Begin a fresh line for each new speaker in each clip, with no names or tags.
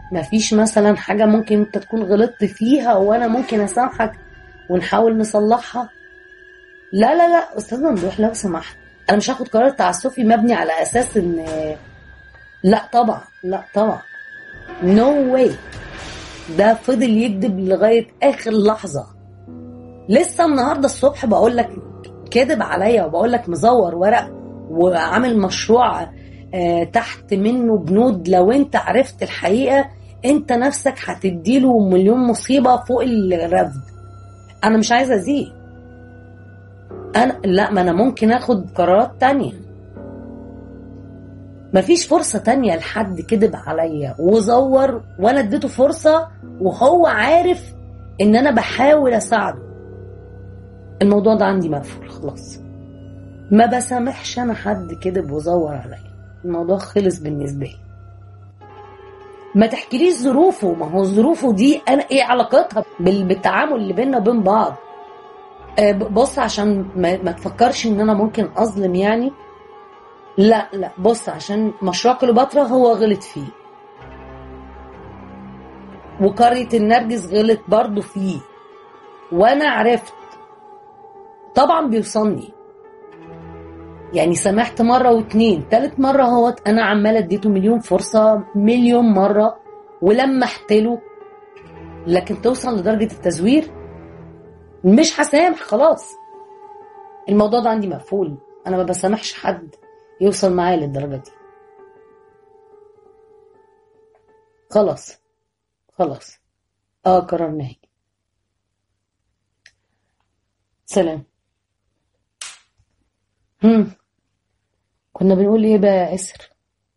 مفيش مثلا حاجة ممكن انت تكون غلطت فيها وانا ممكن اسامحك ونحاول نصلحها؟ لا لا لا استاذ ممدوح لو سمحت، انا مش هاخد قرار تعسفي مبني على اساس ان، لا طبعا لا طبعا، نو واي. ده فضل يكذب لغاية اخر لحظة. لسه النهاردة الصبح بقول لك كذب عليا، وبقول لك مزور ورق وعامل مشروع تحت منه بنود، لو انت عرفت الحقيقة انت نفسك هتديله مليون مصيبة فوق الرفض. انا مش عايزة ازيد، لا، ما انا ممكن اخد قرارات تانية. مفيش فرصة تانية لحد كذب عليا وزور وانا اديته فرصة وهو عارف ان انا بحاول اساعده. الموضوع ده عندي مقفول خلاص، ما بسامحش انا حد كذب وزور عليا، الموضوع خلص بالنسبة لي. ما تحكيليش ظروفه، ما هو ظروفه دي انا ايه علاقتها بالتعامل اللي بيننا وبين بعض؟ بص عشان ما تفكرش ان انا ممكن اظلم يعني، لا لا، بص عشان مشروع كليوباترا هو غلط فيه، وقرية النرجس غلط برضو فيه، وانا عرفت طبعا بيوصلني يعني، سامحت مرة واتنين، تالت مرة هو انا عمالة اديته مليون فرصة مليون مرة ولمحت له، لكن توصل لدرجة التزوير مش هسامح خلاص. الموضوع ده عندي مقفول، انا ما بسامحش حد يوصل معايا للدرجة دي. خلاص خلاص، قرار نهائي. سلام. كنا بنقول ايه بقى يا اسر؟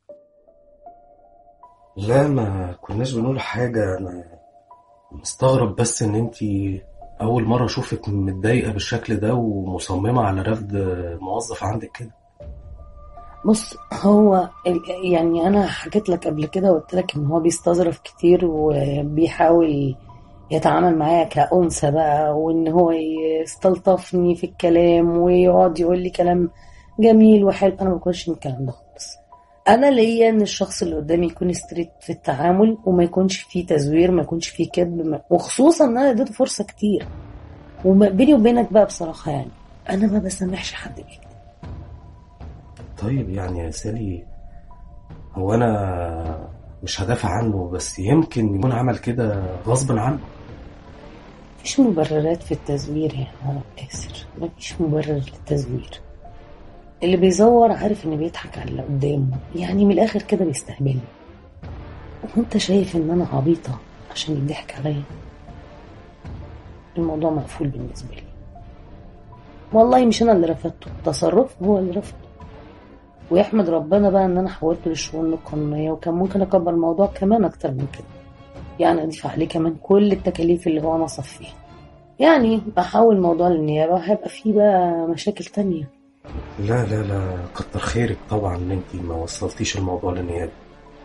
لا ما كناش بنقول حاجة. أنا مستغرب بس إن أنتي أول مرة أشوفك متضايقة بالشكل ده ومصممة على رفض موظف عندك كده.
بص، هو يعني انا حكيت لك قبل كده وقلت لك ان هو بيستظرف كتير وبيحاول يتعامل معايا كأنثى بقى، وان هو يستلطفني في الكلام ويقعد يقول لي كلام جميل وحلو. انا ما بكونش من الكلام ده خالص. انا ليا ان الشخص اللي قدامي يكون ستريت في التعامل وما يكونش فيه تزوير، ما يكونش فيه كذب، وخصوصا ان انا اديته فرصة كتير. وبيني وبينك بقى بصراحة يعني انا ما بسامحش حد بيكذب.
طيب يعني يا سالي، هو أنا مش هدافع عنه، بس يمكن يكون عمل كده غصب عنه.
مفيش مبررات في التزوير يا ياسر، مفيش مبرر للتزوير. اللي بيزور عارف ان بيضحك على اللي قدامه، يعني من الاخر كده بيستهبلني. وانت شايف ان انا عبيطة عشان يضحك عليا؟ الموضوع مقفول بالنسبة لي. والله مش انا اللي رفضته، تصرفه هو اللي رفضه، ويحمد ربنا بقى ان انا حولته للشؤون القانونية، وكان ممكن اكبر الموضوع كمان اكتر من كده، يعني اضيف عليه كمان كل التكاليف اللي هو نصف فيها. يعني بحول الموضوع للنيابة، هيبقى فيه بقى مشاكل تانية.
لا لا لا، كتر خيرك طبعا إن أنتي ما وصلتيش الموضوع للنيابة.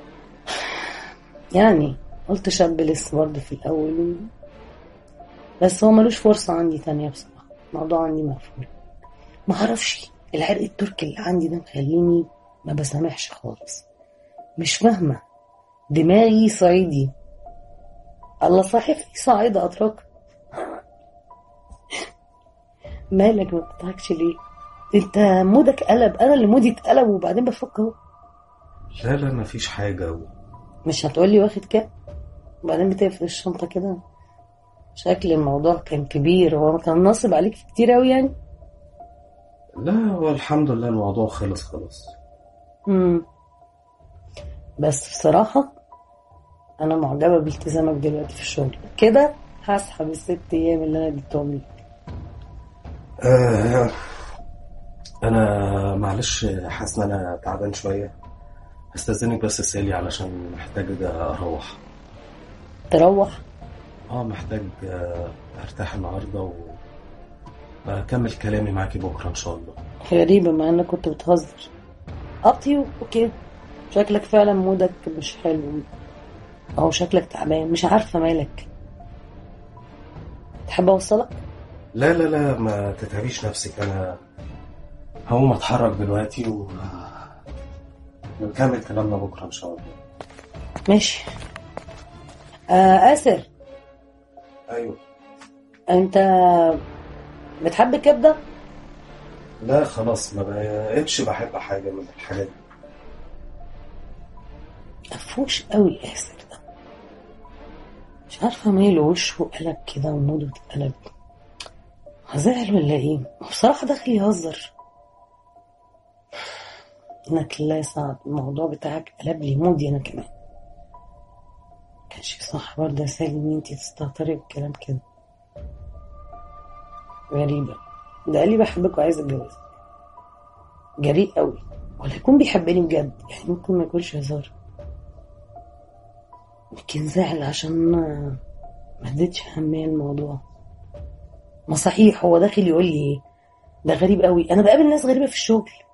يعني قلت شاب لسه برضه في الأول، بس هو ملوش فرصة عندي تانية بصراحة. الموضوع عندي مقفول، معرفش العرق التركي اللي عندي ده مخليني ما بسامحش خالص. مش فاهمة، دماغي صعيدي. الله صحيح في صعيدة أتراك. مالك ما بتضحكش ليه؟ انت مودك قلب، انا اللي مودي اتقلب وبعدين بفكر.
لا لا ما فيش حاجة
مش هتقولي واخد كام وبعدين بتقفل الشنطة كده؟ شكل الموضوع كان كبير، هو كان ناصب عليك كتير اوي يعني.
لا هو الحمد لله الموضوع خلص خلاص.
بس بصراحة انا معجبة بالتزامك دلوقتي في الشغل كده. هسحب ال6 ايام اللي انا اديتهم لك.
انا معلش حاسس ان انا تعبان شوية، هستأذنك بس سالي علشان محتاج اروح.
تروح؟
محتاج ارتاح النهاردة واكمل كلامي معاكي بكرة ان شاء الله.
غريبة مع انك كنت بتهزر. ابطيو اوكي، شكلك فعلا مودك مش حلو او شكلك تعبان، مش عارفة مالك. تحب اوصلك؟
لا لا لا ما تتعبيش نفسك، انا هقوم اتحرك دلوقتي ونكمل كلامنا بكرة ان شاء الله.
ماشي. آسر،
ايوه.
انت بتحب الكبده؟
لا خلاص، ما بقتش بحب حاجه من الحاجات دي.
مفهوش قوي آسر ده، مش عارفه ماله، وشه قلب كده وموده اتقلب، زعل ولا ايه؟ بصراحه داخل يهزر. انك لا صعب، الموضوع بتاعك قلب لي مودي انا كمان. كانش صح برضه يا سالي ان انتي تستهتري بالكلام كده، غريبة. ده قال لي بحبك وعايز اتجوز، جريء قوي، ولا يكون بيحبني بجد، يعني ممكن ما يكونش هزار، يمكن زعل عشان ما اديتش اهمية الموضوع. ما صحيح هو داخل يقول لي ايه؟ ده غريب قوي، انا بقابل ناس غريبة في الشغل،